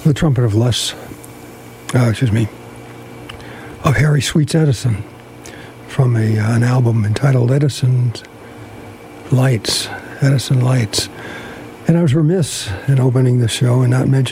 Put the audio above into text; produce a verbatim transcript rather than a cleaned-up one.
the trumpet of Les, uh, excuse me, of Harry Sweets Edison from a, uh, an album entitled Edison's Lights, Edison Lights. And I was remiss in opening the show and not mentioning